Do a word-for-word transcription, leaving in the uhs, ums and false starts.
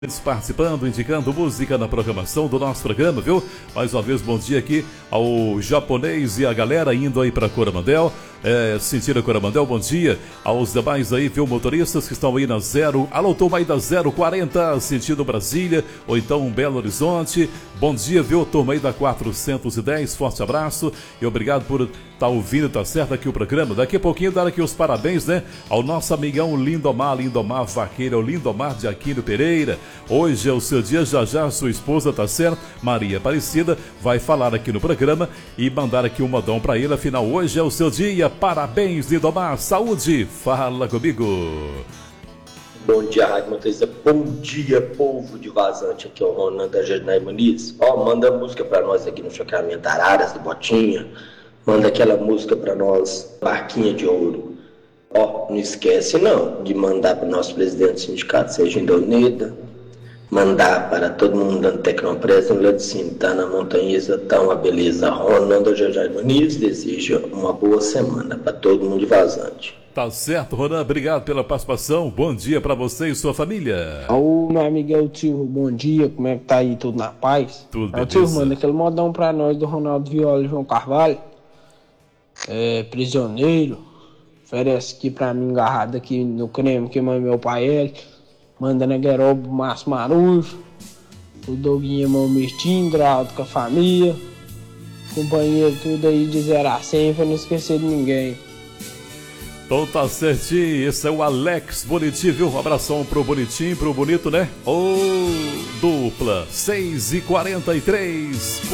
Participando, indicando música na programação do nosso programa, viu? Mais uma vez, bom dia aqui ao japonês e a galera indo aí para Coromandel, é, sentido Coromandel, bom dia aos demais aí, viu? Motoristas que estão aí na zero, alô, toma aí da zero quarenta, sentido Brasília, ou então Belo Horizonte, bom dia, viu? Toma aí da quatrocentos e dez, forte abraço e obrigado por estar tá ouvindo, tá certo aqui o programa. Daqui a pouquinho dar aqui os parabéns, né? Ao nosso amigão Lindomar, Lindomar Vaqueiro, o Lindomar de Aquino Pereira. Hoje é o seu dia, já já sua esposa, tá certo? Maria Aparecida vai falar aqui no programa e mandar aqui um modão pra ele, afinal hoje é o seu dia. Parabéns, Lindomar, saúde, fala comigo. Bom dia, Rádio Motorista, bom dia, povo de Vazante, aqui é o Ronan da Jardinai Muniz. Ó, manda música pra nós aqui no Chocamento Araras, do Botinha, manda aquela música pra nós, Barquinha de Ouro. Ó, não esquece não de mandar pro nosso presidente do sindicato, Sergindo Almeida, mandar para todo mundo dando Tecnopresa, no Laticínio, tá na Montanhesa, tá uma beleza. Ronaldo Jajai Muniz deseja uma boa semana para todo mundo de Vazante. Tá certo, Ronan, obrigado pela participação, bom dia para você e sua família. Ô, meu amigo, é o tio, bom dia, como é que tá aí, tudo na paz? Tudo é o tio, manda aquele modão pra nós do Ronaldo Viola e João Carvalho, é, prisioneiro, oferece aqui pra mim, engarrado aqui no creme que mãe meu pai é. Manda na Gueroba, o Márcio Marujo, o Doguinha, meu Mirtinho, Drauto com a família, companheiro, tudo aí de zero a cem, pra não esquecer de ninguém. Então tá certinho, esse é o Alex Bonitinho, viu? Um abração pro Bonitinho, pro Bonito, né? Ô, dupla, seis e quarenta e três.